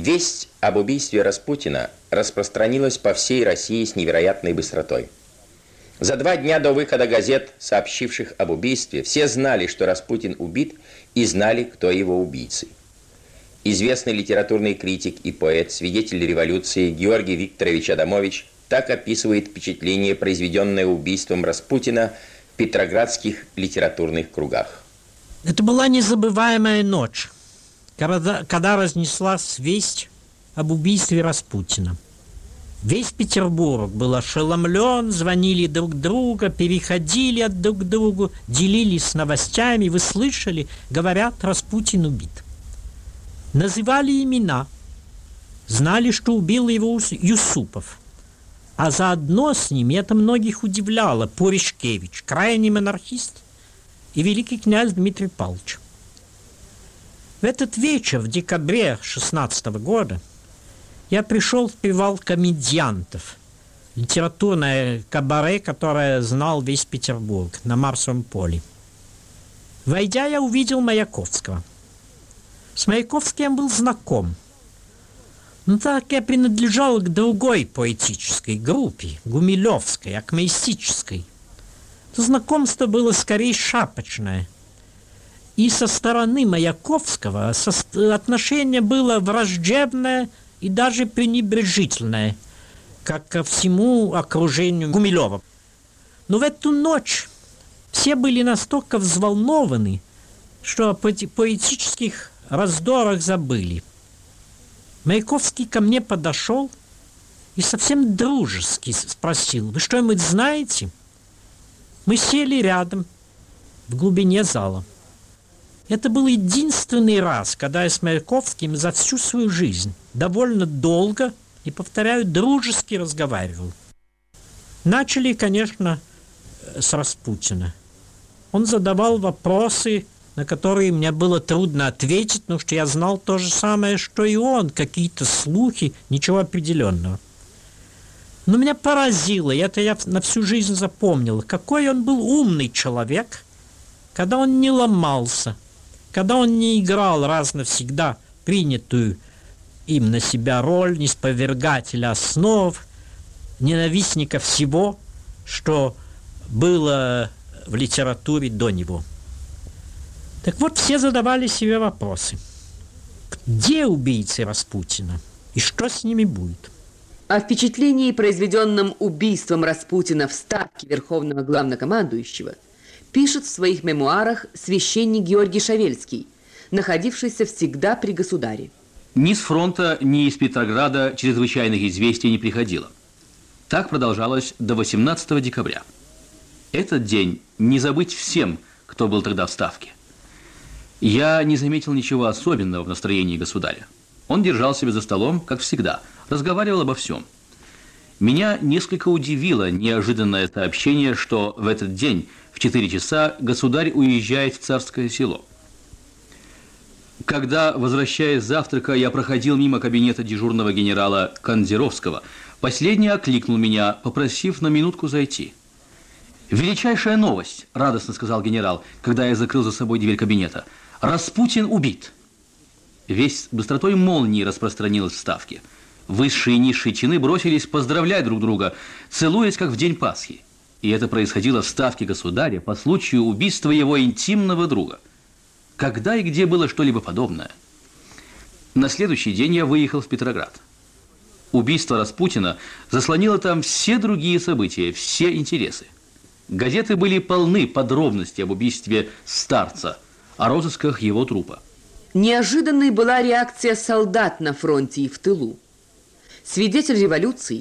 Весть об убийстве Распутина распространилась по всей России с невероятной быстротой. За 2 дня до выхода газет, сообщивших об убийстве, все знали, что Распутин убит, и знали, кто его убийцы. Известный литературный критик и поэт, свидетель революции Георгий Викторович Адамович так описывает впечатление, произведенное убийством Распутина в петроградских литературных кругах. Это была незабываемая ночь, когда разнеслась весть об убийстве Распутина. Весь Петербург был ошеломлен, звонили друг другу, переходили от друг к другу, делились новостями. Вы слышали? Говорят, Распутин убит. Называли имена. Знали, что убил его Юсупов. А заодно с ним, это многих удивляло, Пуришкевич, крайний монархист, и великий князь Дмитрий Павлович. В этот вечер, в декабре 16 года, я пришел в привал комедиантов, литературное кабаре, которое знал весь Петербург, на Марсовом поле. Войдя, я увидел Маяковского. С Маяковским я был знаком. Но так я принадлежал к другой поэтической группе, гумилевской, акмеистической. То знакомство было скорее шапочное. И со стороны Маяковского отношение было враждебное и даже пренебрежительное, как ко всему окружению Гумилева. Но в эту ночь все были настолько взволнованы, что о поэтических раздорах забыли. Маяковский ко мне подошел и совсем дружески спросил: «Вы что-нибудь знаете?» Мы сели рядом, в глубине зала. Это был единственный раз, когда я с Маяковским за всю свою жизнь довольно долго, и, повторяю, дружески разговаривал. Начали, конечно, с Распутина. Он задавал вопросы, на которые мне было трудно ответить, потому что я знал то же самое, что и он, какие-то слухи, ничего определенного. Но меня поразило, и это я на всю жизнь запомнил, какой он был умный человек, когда он не ломался, когда он не играл раз навсегда принятую им на себя роль неспровергателя основ, ненавистника всего, что было в литературе до него. Так вот, все задавали себе вопросы. Где убийцы Распутина? И что с ними будет? О впечатлении, произведенном убийством Распутина в Ставке Верховного Главнокомандующего, пишет в своих мемуарах священник Георгий Шавельский, находившийся всегда при государе. Ни с фронта, ни из Петрограда чрезвычайных известий не приходило. Так продолжалось до 18 декабря. Этот день не забыть всем, кто был тогда в Ставке. Я не заметил ничего особенного в настроении государя. Он держал себя за столом, как всегда, разговаривал обо всем. Меня несколько удивило неожиданное сообщение, что в этот день в 4 часа государь уезжает в Царское Село. Когда, возвращаясь с завтрака, я проходил мимо кабинета дежурного генерала Кандзировского, последний окликнул меня, попросив на минутку зайти. «Величайшая новость», – радостно сказал генерал, когда я закрыл за собой дверь кабинета. «Распутин убит». Весть с быстротой молнии распространилась в Ставке. Высшие и низшие чины бросились поздравлять друг друга, целуясь, как в день Пасхи. И это происходило в Ставке государя по случаю убийства его интимного друга. Когда и где было что-либо подобное? На следующий день я выехал в Петроград. Убийство Распутина заслонило там все другие события, все интересы. Газеты были полны подробностей об убийстве старца, о розысках его трупа. Неожиданной была реакция солдат на фронте и в тылу. Свидетель революции,